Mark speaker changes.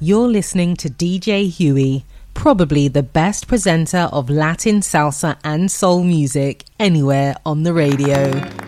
Speaker 1: You're listening to DJ Huey, probably the best presenter of Latin salsa and soul music anywhere on the radio.